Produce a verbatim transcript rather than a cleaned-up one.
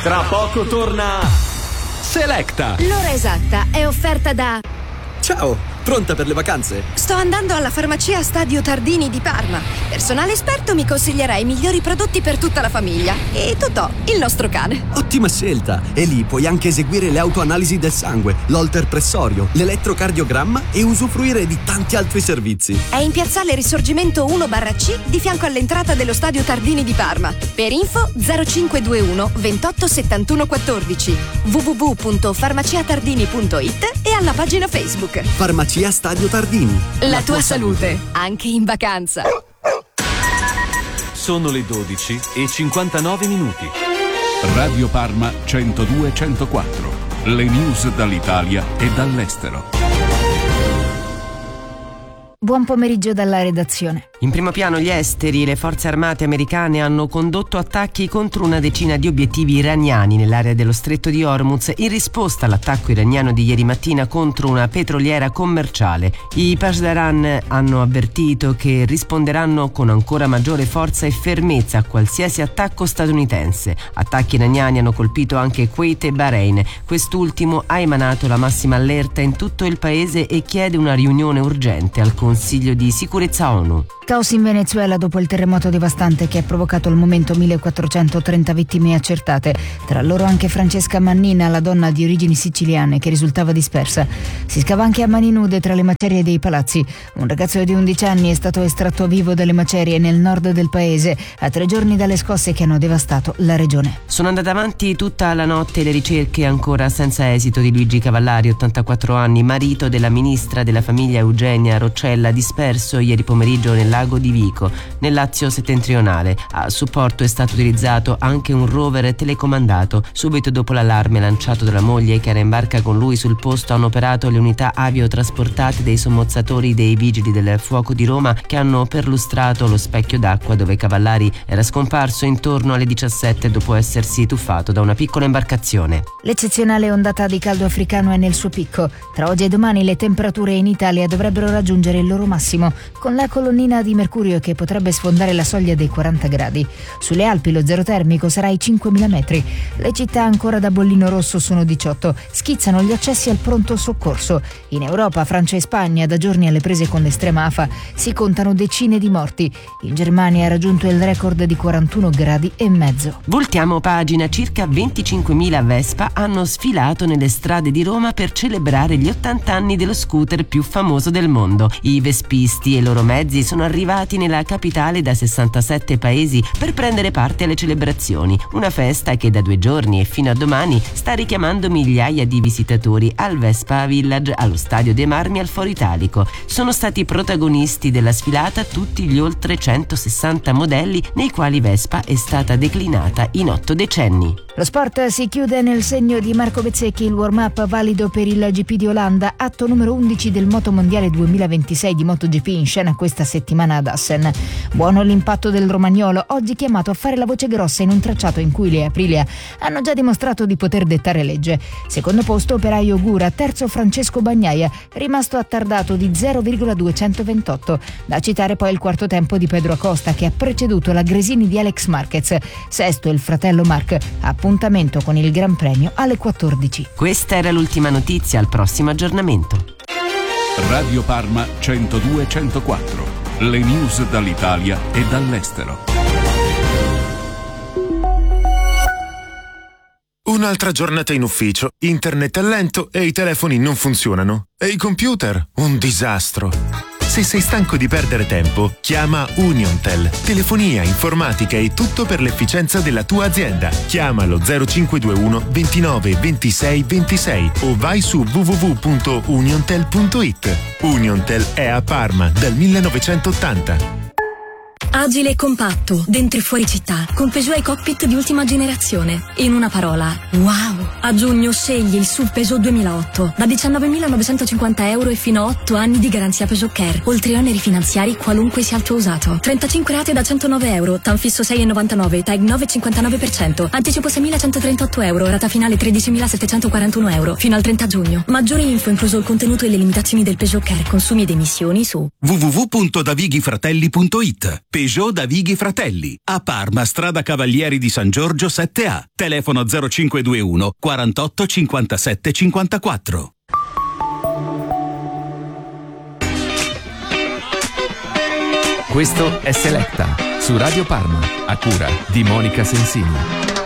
Tra poco torna Selecta. L'ora esatta è offerta da... Ciao, pronta per le vacanze? Sto andando alla farmacia Stadio Tardini di Parma. Personale esperto mi consiglierà i migliori prodotti per tutta la famiglia. E Totò, il nostro cane. Ottima scelta! E lì puoi anche eseguire le autoanalisi del sangue, l'holter pressorio, l'elettrocardiogramma e usufruire di tanti altri servizi. È in piazzale Risorgimento uno barra C, di fianco all'entrata dello Stadio Tardini di Parma. Per info zero cinque due uno ventotto settantuno quattordici, w w w punto farmaciatardini punto it e alla pagina Facebook. Farmacia Stadio Tardini. La, La tua, tua salute, salute, anche in vacanza. Sono le dodici e cinquantanove minuti. Radio Parma centodue centoquattro. Le news dall'Italia e dall'estero. Buon pomeriggio dalla redazione. In primo piano gli esteri. Le forze armate americane hanno condotto attacchi contro una decina di obiettivi iraniani nell'area dello stretto di Hormuz in risposta all'attacco iraniano di ieri mattina contro una petroliera commerciale. I Pasdaran hanno avvertito che risponderanno con ancora maggiore forza e fermezza a qualsiasi attacco statunitense. Attacchi iraniani hanno colpito anche Kuwait e Bahrain. Quest'ultimo ha emanato la massima allerta in tutto il paese e chiede una riunione urgente al Consiglio di sicurezza ONU. Caos in Venezuela dopo il terremoto devastante che ha provocato al momento millequattrocentotrenta vittime accertate, tra loro anche Francesca Mannina, la donna di origini siciliane che risultava dispersa. Si scava anche a mani nude tra le macerie dei palazzi. Un ragazzo di undici anni è stato estratto vivo dalle macerie nel nord del paese, a tre giorni dalle scosse che hanno devastato la regione. Sono andate avanti tutta la notte le ricerche ancora senza esito di Luigi Cavallari, ottantaquattro anni, marito della ministra della famiglia Eugenia Roccella, disperso ieri pomeriggio nel lago di Vico, nel Lazio settentrionale. A supporto è stato utilizzato anche un rover telecomandato. Subito dopo l'allarme lanciato dalla moglie, che era in barca con lui sul posto, hanno operato le unità aviotrasportate dei sommozzatori dei vigili del fuoco di Roma, che hanno perlustrato lo specchio d'acqua dove Cavallari era scomparso intorno alle diciassette dopo essersi tuffato da una piccola imbarcazione. L'eccezionale ondata di caldo africano è nel suo picco. Tra oggi e domani le temperature in Italia dovrebbero raggiungere il loro massimo, con la colonnina di mercurio che potrebbe sfondare la soglia dei quaranta gradi. Sulle Alpi lo zero termico sarà ai cinquemila metri. Le città ancora da bollino rosso sono diciotto. Schizzano gli accessi al pronto soccorso. In Europa, Francia e Spagna, da giorni alle prese con l'estrema afa, si contano decine di morti. In Germania ha raggiunto il record di quarantuno gradi e mezzo. Voltiamo pagina. Circa venticinquemila Vespa hanno sfilato nelle strade di Roma per celebrare gli ottanta anni dello scooter più famoso del mondo. I vespisti e i loro mezzi sono arrivati nella capitale da sessantasette paesi per prendere parte alle celebrazioni. Una festa che da due giorni e fino a domani sta richiamando migliaia di visitatori al Vespa Village, allo Stadio dei Marmi al Foro Italico. Sono stati protagonisti della sfilata tutti gli oltre centosessanta modelli nei quali Vespa è stata declinata in otto decenni. Lo sport si chiude nel segno di Marco Bezzecchi, il warm-up valido per il G P di Olanda, atto numero undici del Moto Mondiale duemilaventisei di MotoGP in scena questa settimana ad Assen. Buono l'impatto del romagnolo, oggi chiamato a fare la voce grossa in un tracciato in cui le Aprilia hanno già dimostrato di poter dettare legge. Secondo posto operaio Gura, terzo Francesco Bagnaia, rimasto attardato di zero virgola duecentoventotto. Da citare poi il quarto tempo di Pedro Acosta, che ha preceduto la Gresini di Alex Marquez. Sesto il fratello Marc, appuntamento con il Gran Premio alle quattordici. Questa era l'ultima notizia, al prossimo aggiornamento. Radio Parma centodue centoquattro. Le news dall'Italia e dall'estero. Un'altra giornata in ufficio, internet è lento e i telefoni non funzionano. E i computer? Un disastro. Se sei stanco di perdere tempo, chiama Uniontel. Telefonia, informatica e tutto per l'efficienza della tua azienda. Chiamalo zero cinque due uno ventinove ventisei ventisei o vai su w w w punto uniontel punto it. Uniontel è a Parma dal millenovecentottanta. Agile e compatto, dentro e fuori città, con Peugeot e cockpit di ultima generazione. In una parola, wow! A giugno scegli il S U V Peugeot duemilaotto, da diciannovemilanovecentocinquanta euro e fino a otto anni di garanzia Peugeot Care, oltre oneri finanziari qualunque sia il tuo usato. trentacinque rate da centonove euro, TAN fisso sei virgola novantanove, T A G nove virgola cinquantanove per cento, anticipo seimilacentotrentotto euro, rata finale tredicimilasettecentoquarantuno euro, fino al trenta giugno. Maggiori info, incluso il contenuto e le limitazioni del Peugeot Care, consumi ed emissioni su w w w punto davighifratelli punto it. Peugeot da Vighi Fratelli. A Parma, strada Cavalieri di San Giorgio sette A. Telefono zero cinquecentoventuno quarantotto cinquantasette cinquantaquattro. Questo è Selecta su Radio Parma, a cura di Monica Sensini.